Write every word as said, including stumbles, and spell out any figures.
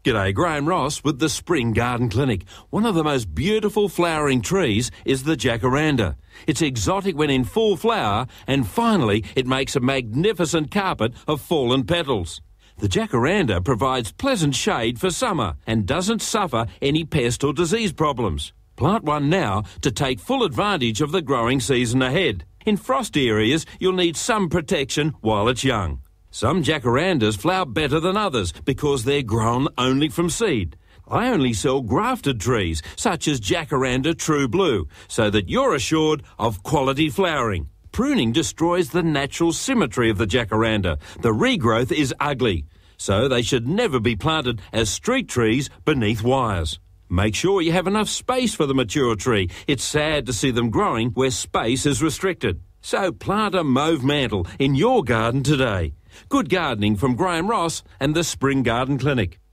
G'day, Graham Ross with the Spring Garden Clinic. One of the most beautiful flowering trees is the jacaranda. It's exotic when in full flower, and finally it makes a magnificent carpet of fallen petals. The jacaranda provides pleasant shade for summer and doesn't suffer any pest or disease problems. Plant one now to take full advantage of the growing season ahead. In frosty areas, you'll need some protection while it's young. Some jacarandas flower better than others because they're grown only from seed. I only sell grafted trees, such as Jacaranda True Blue, so that you're assured of quality flowering. Pruning destroys the natural symmetry of the jacaranda. The regrowth is ugly, so they should never be planted as street trees beneath wires. Make sure you have enough space for the mature tree. It's sad to see them growing where space is restricted. So plant a mauve mantle in your garden today. Good gardening from Graham Ross and the Spring Garden Clinic.